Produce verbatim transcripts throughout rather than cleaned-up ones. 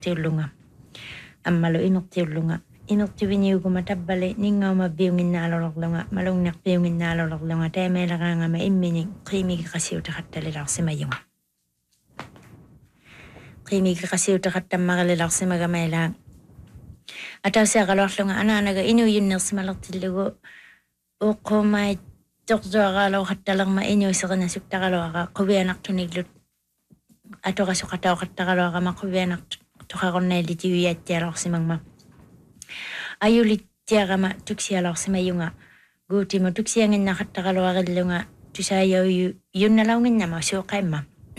tiulunga ammalo inuk tiulunga inuk tiwiniugu matabbale ninga ma biungin naalorlunga malungnak biungin naalorlunga teemeelaqaanga ma immini qiimigi qasiutaqattalilarsimayunga qiimigi qasiutaqattammaqalilarsimaga mailaa атаусеақалуарлунга анаанага инуйуннерсималертиллугу уққумай торзуараалоо хатталерма инуисеринасуктаралуара қувианартуниглут аторасоқатаоқаттаралуарама қувианарт тоқарорнаалитиуиаттиалорсимагма аюлиттиарама туксиалорсимаюнга гуутиму туксиангиннақаттаралуариллунга тусааяую юнналаунгиннама суоқаимма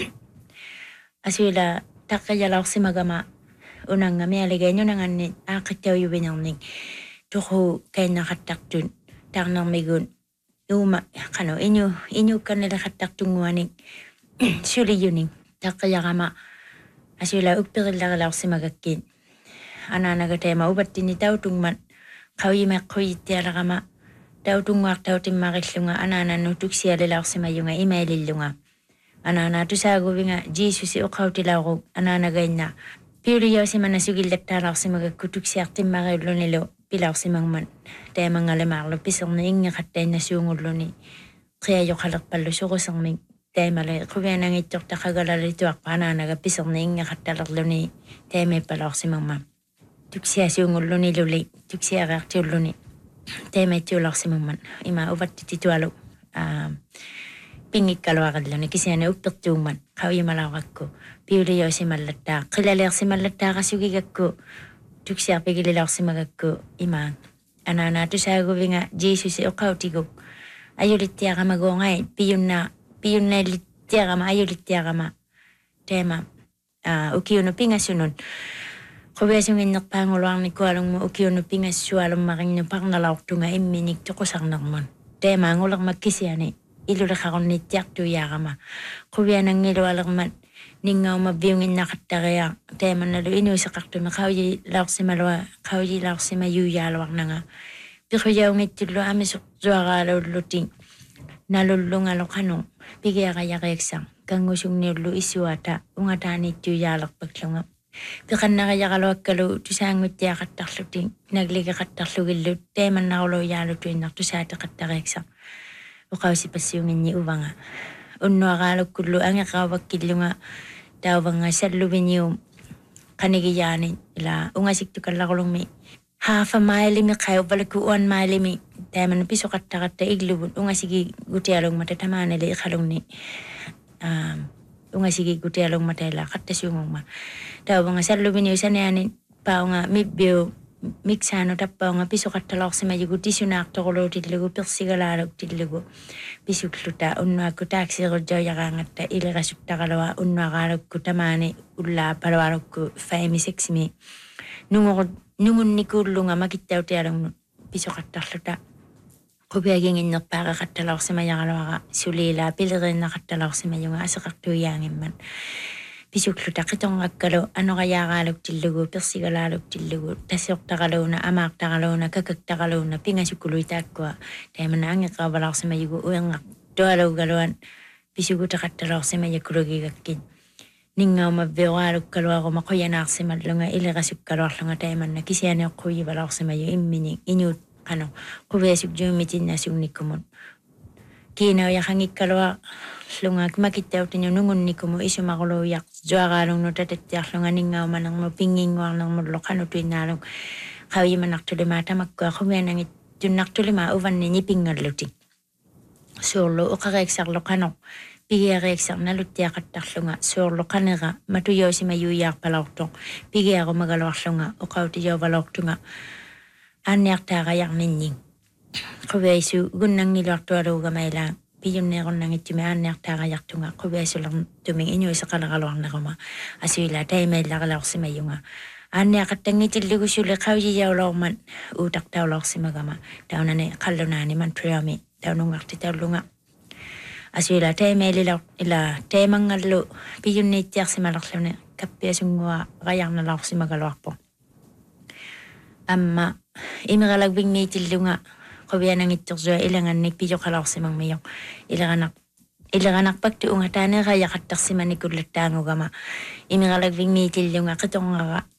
асуила таққиялорсимагама unanga mialigay nunanganni aqattaujuvinerning tuqu kainaqattaqtun tarnermigun uuma qanu inu inuukkarnilaqattaqtunguaning suliyuning taqqiyarama asula upperillaralaarsimagakkin anaanaga teema upattini tautungman qawimeqquyittialarama tautunguartautimmarillunga anaanannu tuksialilаарsimayunga imailillunga anaana tusaaguvinga jiisusi uqautilauru anaanagainna piuliyosimana sugillataalаарsimagakku tuksiartimmaриуллунилу пилаарсимагман таамангалемаарлу писерни ингеқаттаинна суунгуллуни қиажоқалерпаллу сорусермик таамале қувианангиттортақагалалитуарпаанаанага писерни ингеқатталерлуни таамиппалаарсимагма туксиасуунгуллунилули туксиариартиуллуни тааматиулаарсимагман има уваттититуалу аа пингиккалуариллуни кисиана уппертуумман қавималааракку piuliyosimallатtaa qilaleersimallattaaqasugigakku tuksiarpigililorsimagakku imaan anaanatusaaguvinga jiisusi oqautiguk ajulittiaqamaguungai piyunna piyunnaallittiaqama ajulittiaqama teema ukiunu pingasunun qubiasunginnerpaanguluarnikualungmu ukiunu pingassualummarinnu parnalaortunga imminik toqusarnermun teemaangulermak kisiani ilulaqarunniittiartuiaarama qubianangilualermat ningauma biunginnaqattaria teemannalu inuiseqartumi qauji laarsimalua qauji laarsima yuujaaluarnanga piquyaungittullu amisoqsuaraalulluti nalullungaloqanu pigiaqayariaksa kanngusungniullu issuata ungataaniittuujaalerpaklunga piqannariaqaluakkalu tusaanguttiaqattarluti nagligeqattarlugillu teemannaruluujaalutuinnartusaatiqattariaksa uqausipassiunginni uvanga unnuaraalukkullu angeqaavakkillunga tauvanga salluvinium qanigiyaani ila ungasiktukallarulummi half a mile mi qayubalku one mile mi taman pisoqattaqatta iglubun ungasigi gutialungmata tamaanele iqalungni um ungasigi gutialungmata ila qattasuungumma tauvanga salluviniu saneani paunga mibbiu mixano tappaunga pisoqattalorsiма yugutisunaartoruluutillugu persigalaaluktillugu pisukluta unnuakku taaksirujoojaqaangatta ilirasuttaqalua unnuaraalukku tamaani ullaa paluarukku faimiseksimi nungur nungunnikuullunga makittautialungnu pisoqattarluta qubiaginginnerpaaqaqattalorsiма yaqaluaqa suliila pilirinnaqattalorsiма yunga aseqartuiyaangimman pisukluta qitongakkalo anoqayaaqaaluktillugu persigalaaluktillugu tassoqtaqaluuna amaaqtaqaluuna kakaktaqaluuna pingasukuluitaakkua taamana angeqaavalaarsimayugu uenga tualugaluan pisugutaqattalorsimaya kulugigakkin ningauma vioraalukkaluaruma quyanaarsimallunga ilirasukkaluarlunga taamanna kisianeoqquyivalorsimayu immini inuut qanu quviasukjuumitinnasunnikkumun kiinauyaxangikkalua lunga makittautinu nungunnikumu isumaquluuyaq zuaraalungnu tatattiarlunga ningaumanermu pinginguarnermullo qanutuinnaalung qawimanartulimaa tamakkua qumianangit tunnartulimaa uvanni nipingalluti suurlu uqareeksarlu qano pigiareeksarnaluttiaqattarlunga suurlu qanera matuyoosimayuiyaarpalaortoq pigiarumagaluarlunga uqautijauvalortunga aanniartaaqayarninning quviaisu gunnangiluartualuugamailaan piyunneerunnangittuми aanniartaaqajartunga quviasulertumi inuiseqalaqaluarneruma asuila taimeillaqalaorsimayunga aanniaqattangitillugu suli qaujijaulorman uutaqtaulorsimagama taunane qallunaani mantriami taunungartitaulunga asuila taimeillila ila taimangallu piyunniittiarsimalerlune kappiasungua qajarnalaorsimagaluarpo amma imigalagvingniitillunga qubianangittersua ilangannik pijoqalaorsimangmiyo ilaganaq ilaganaqpaktu ungataanera yaqattarsimanikulluttaangugama imigalagvingniitillunga qitongara